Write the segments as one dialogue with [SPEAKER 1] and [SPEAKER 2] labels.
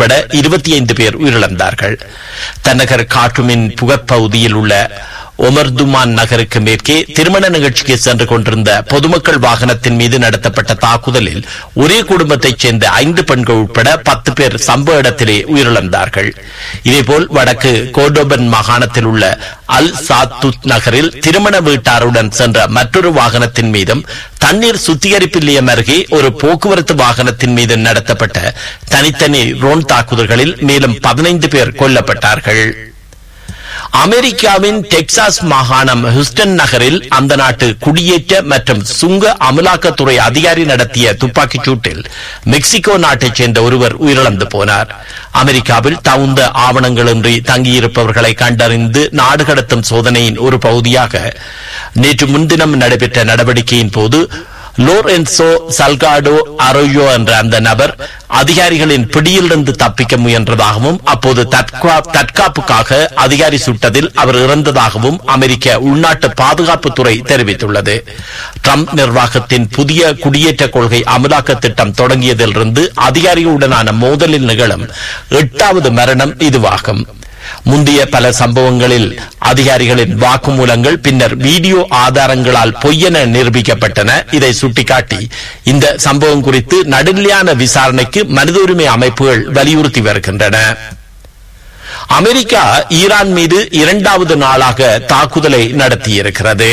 [SPEAKER 1] உட்பட 25 பேர் உயிரிழந்தார்கள். தன்னகர் காட்டுமின் புகப்பகுதியில் உள்ள ஒமர்துமான் நகருக்கு மேற்கே திருமண நிகழ்ச்சிக்கு சென்று கொண்டிருந்த பொதுமக்கள் வாகனத்தின் மீது நடத்தப்பட்ட தாக்குதலில் ஒரே குடும்பத்தைச் சேர்ந்த 5 பெண்கள் உட்பட 10 பேர் சம்பவ இடத்திலே உயிரிழந்தார்கள். இதேபோல் வடக்கு கோர்டோபன் மாகாணத்தில் உள்ள அல் சாத்துத் நகரில் திருமண வீட்டாருடன் சென்ற மற்றொரு வாகனத்தின் மீதும் தண்ணீர் சுத்திகரிப்பு நிலையம் அருகே ஒரு போக்குவரத்து வாகனத்தின் மீது நடத்தப்பட்ட தனித்தனி ரோன் தாக்குதல்களில் மேலும் 15 பேர் கொல்லப்பட்டார்கள். அமெரிக்காவின் டெக்சாஸ் மாகாணம் ஹூஸ்டன் நகரில் அந்த நாட்டு குடியேற்ற மற்றும் சுங்க அமலாக்கத்துறை அதிகாரி நடத்திய துப்பாக்கிச் சூட்டில் மெக்சிகோ நாட்டைச் சேர்ந்த ஒருவர் உயிரிழந்து போனார். அமெரிக்காவில் தகுந்த ஆவணங்களின்றி தங்கியிருப்பவர்களை கண்டறிந்து நாடு கடத்தும் சோதனையின் ஒரு பகுதியாக நேற்று முன்தினம் நடைபெற்ற நடவடிக்கையின் போது லோரென்சோ சல்காடோ அரோயோ என்ற அந்த நபர் அதிகாரிகளின் பிடியிலிருந்து தப்பிக்க முயன்றதாகவும் அப்போது தற்காப்புக்காக அதிகாரி சுட்டதில் அவர் இறந்ததாகவும் அமெரிக்க உள்நாட்டு பாதுகாப்புத்துறை தெரிவித்துள்ளது. ட்ரம்ப் நிர்வாகத்தின் புதிய குடியேற்ற கொள்கை அமலாக்க திட்டம் தொடங்கியதிலிருந்து அதிகாரிகளுடனான மோதலில் நிகழும் 8வது மரணம் இதுவாகும். முந்தைய பல சம்பவங்களில் அதிகாரிகளின் வாக்குமூலங்கள் பின்னர் வீடியோ ஆதாரங்களால் பொய்யென நிரூபிக்கப்பட்டன. இதை சுட்டிக்காட்டி இந்த சம்பவம் குறித்து நடுநிலையான விசாரணைக்கு மனித உரிமை அமைப்புகள் வலியுறுத்தி வருகின்றன. அமெரிக்கா ஈரான் மீது 2வது நாளாக தாக்குதலை நடத்தியிருக்கிறது.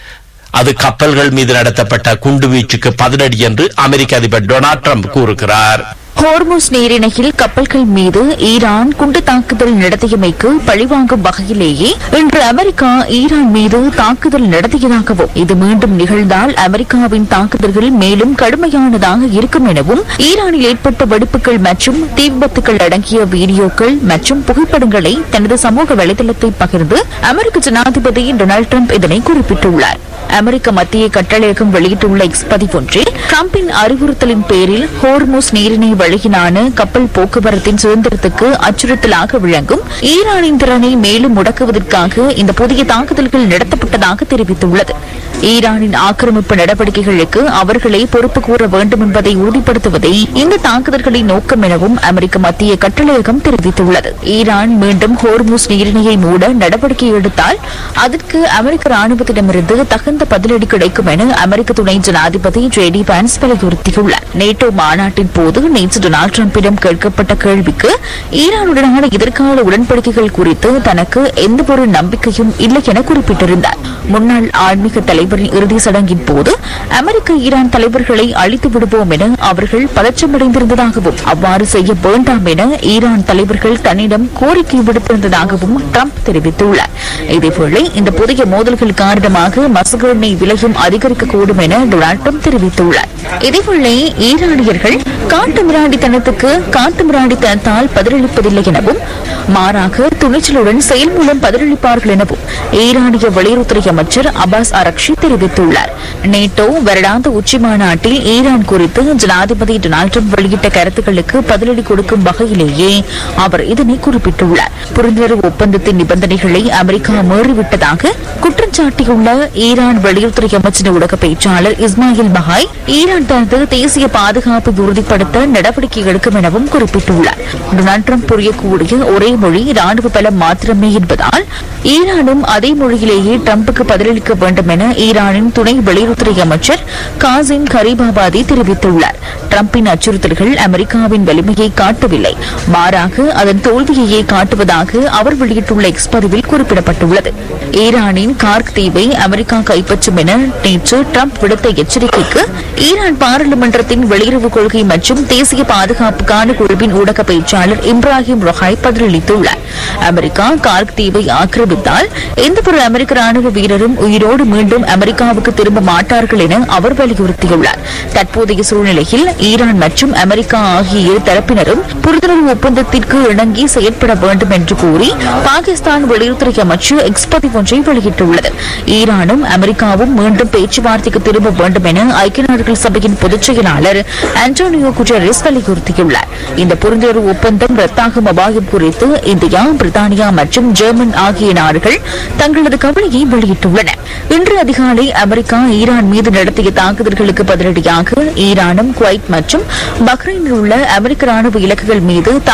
[SPEAKER 1] அது கப்பல்கள் மீது நடத்தப்பட்ட குண்டுவீச்சுக்கு பதிலடி என்று அமெரிக்க அதிபர் டொனால்ட் ட்ரம்ப் கூறுகிறார்.
[SPEAKER 2] ஹோர்முஸ் நீரிணையில் கப்பல்கள் மீது ஈரான் குண்டு தாக்குதல் நடத்தியமைக்கு பழிவாங்கும் வகையிலேயே இன்று அமெரிக்கா ஈரான் மீது தாக்குதல் நடத்தியதாகவும் இது மீண்டும் நிகழ்ந்தால் அமெரிக்காவின் தாக்குதல்கள் மேலும் கடுமையானதாக இருக்கும் எனவும் ஈரானில் ஏற்பட்ட வெடிப்புகள் மற்றும் தீ விபத்துகள் அடங்கிய வீடியோக்கள் மற்றும் புகைப்படங்களை தனது சமூக வலைதளத்தை பகிர்ந்து அமெரிக்க ஜனாதிபதி டொனால்டு ட்ரம்ப் இதனை குறிப்பிட்டுள்ளார். அமெரிக்க மத்திய கட்டளையகம் வெளியிட்டுள்ள எக்ஸ் பதிவொன்றில் டிரம்பின் அறிவுறுத்தலின் பேரில் ஹோர்முஸ் நீரிணை வழியிலான கப்பல் போக்குவரத்தின் சுதந்திரத்துக்கு அச்சுறுத்தலாக விளங்கும் ஈரானின் திறனை மேலும் முடக்குவதற்காக இந்த புதிய தாக்குதல்கள் நடத்தப்பட்டதாக தெரிவித்துள்ளது. ஈரானின் ஆக்கிரமிப்பு நடவடிக்கைகளுக்கு அவர்களே பொறுப்பு கூற வேண்டும் என்பதை உறுதிப்படுத்துவதே இந்த தாக்குதல்களின் நோக்கம் எனவும் அமெரிக்க மத்திய கட்டளையகம் தெரிவித்துள்ளது. ஈரான் மீண்டும் ஹோர்முஸ் நீரிணையை மூட நடவடிக்கை எடுத்தால் அதற்கு அமெரிக்க ராணுவத்திடமிருந்து தகுந்த பதிலடி கிடைக்கும் என அமெரிக்க துணை ஜனாதிபதி ஜே.டி. வான்ஸ் வலியுறுத்தியுள்ளார். நேட்டோ மாநாட்டின் போது நேற்று டொனால்டு டிரம்பிடம் கேட்கப்பட்ட கேள்விக்கு ஈரானுடனான எதிர்கால உடன்படிக்கைகள் குறித்து தனக்கு எந்தவொரு நம்பிக்கையும் இல்லை என குறிப்பிட்டிருந்தார். முன்னாள் ஆன்மீக தலைவரின் இறுதி சடங்கின் போது அமெரிக்க ஈரான் தலைவர்களை அழித்து விடுவோம் என அவர்கள் பதற்றமடைந்திருந்ததாகவும் அவ்வாறு செய்ய வேண்டாம் என ஈரான் தலைவர்கள் தன்னிடம் கோரிக்கை விடுத்திருந்ததாகவும் டிரம்ப் தெரிவித்துள்ளார். இதேவேளை இந்த புதிய மோதல்கள் காரணமாக மசகு எண்ணெய் விலையும் அதிகரிக்கக்கூடும் என டொனால்டு ட்ரம்ப் தெரிவித்துள்ளார். இதேவேளை ஈரானியர்கள் காட்டுமிராண்டித்தனத்துக்கு காட்டுமிராண்டித்தனத்தால் பதிலளிப்பதில்லை எனவும் மாறாக துணிச்சலுடன் செயல் மூலம் பதிலளிப்பார்கள் எனவும் ஈரானிய வெளியுறவுத்துறை அமைச்சர் அப்பாஸ் அரக்ஷி தெரிவித்துள்ளார். நேட்டோ வருடாந்த உச்சி மாநாட்டில் ஈரான் குறித்து ஜனாதிபதி டொனால்டு ட்ரம்ப் வெளியிட்ட கருத்துக்களுக்கு பதிலடி கொடுக்கும் வகையிலேயே அவர் இதனை குறிப்பிட்டுள்ளார். புரிந்துணர்வு ஒப்பந்தத்தின் நிபந்தனைகளை அமெரிக்கா மீறிவிட்டதாக குற்றம் சாட்டியுள்ள ஈரான் வெளியுறவுத்துறை அமைச்சின் ஊடக பேச்சாளர் இஸ்மாயில் பஹாய் ஈரான் தனது தேசிய பாதுகாப்பை உறுதிப்படுத்த நடவடிக்கை எடுக்கும் எனவும் குறிப்பிட்டுள்ளார். டொனால்டு ட்ரம்ப் புரியக்கூடிய ஒரே மொழி ராணுவ பலம் மாத்திரமே என்பதால் ஈரானும் அதே மொழியிலேயே ட்ரம்புக்கு பதிலளிக்க வேண்டும் என ஈரானின் துணை வெளியுறவுத்துறை அமைச்சர் காசிம் கரீபாபாதி தெரிவித்துள்ளார். ட்ரம்பின் அச்சுறுத்தல்கள் அமெரிக்காவின் வலிமையை காட்டவில்லை, மாறாக அதன் தோல்வியையே காட்டுவதாக அவர் வெளியிட்டுள்ள எக்ஸ் பதிவில் குறிப்பிடப்பட்டுள்ளது. ஈரானின் கார்க் தீவை அமெரிக்கா கைப்பற்றும் என நேற்று ட்ரம்ப் விடுத்த எச்சரிக்கைக்கு ஈரான் பாராளுமன்றத்தின் வெளியுறவு கொள்கை மற்றும் தேசிய பாதுகாப்புக்கான குழுவின் ஊடக பேச்சாளர் இப்ராஹிம் ரொஹாய் பதிலளித்துள்ளார். அமெரிக்கா கார்க் தீவை ஆக்கிரமித்தால் எந்தவொரு அமெரிக்க ராணுவ வீரரும் உயிரோடு மீண்டும் அமெரிக்காவுக்கு திரும்ப மாட்டார்கள் என அவர் வலியுறுத்தியுள்ளார். தற்போதைய சூழ்நிலையில் ஈரான் மற்றும் அமெரிக்கா ஆகிய இரு தரப்பினரும் புரிந்துணர்வு ஒப்பந்தத்திற்கு இணங்கி செயற்பட வேண்டும் என்று கூறி பாகிஸ்தான் வெளியுறவுத்துறை அமைச்சு எக்ஸ் பதிவொன்றை வெளியிட்டுள்ளது. ஈரானும் அமெரிக்காவும் மீண்டும் பேச்சுவார்த்தைக்கு திரும்ப வேண்டும் என ஐக்கிய நாடுகள் சபையின் பொதுச் செயலாளர் ஆண்டோனியோ குட்டரஸ் வலியுறுத்தியுள்ளார். இந்த புரிந்துணர்வு ஒப்பந்தம் ரத்தாகும் அபாயம் குறித்து இந்தியா, பிரித்தானியா மற்றும் ஜெர்மன் ஆகிய நாடுகள் தங்களது கவலையை வெளியிட்டுள்ளன. இன்று அதிகாலை அமெரிக்கா ஈரான் மீது நடத்திய தாக்குதல்களுக்கு பதிலடியாக ஈரானும் குவைத் மற்றும் பஹ்ரைனில் உள்ள அமெரிக்க ராணுவ இலக்குகள் மீது